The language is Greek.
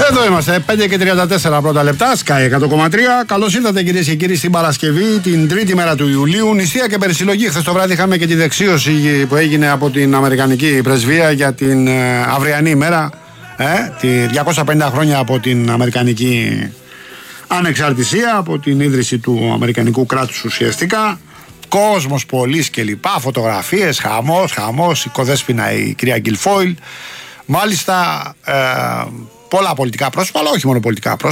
Εδώ είμαστε, 5 και 34 πρώτα λεπτά, Sky 100,3. Καλώς ήρθατε κυρίες και κύριοι στην Παρασκευή, την τρίτη μέρα του Ιουλίου. Νηστεία και περισυλλογή. Χθες το βράδυ είχαμε και τη δεξίωση που έγινε από την Αμερικανική Πρεσβεία για την αυριανή ημέρα. Τη 250 χρόνια από την Αμερικανική ανεξαρτησία, από την ίδρυση του Αμερικανικού κράτους ουσιαστικά. Κόσμος, πολλής και λοιπά, φωτογραφίες, χαμός, η κοδέσποινα η κυρία Γκιλφόιλ. Μάλιστα πολλά πολιτικά πρόσωπα, αλλά όχι μόνο πολιτικά πρόσωπα.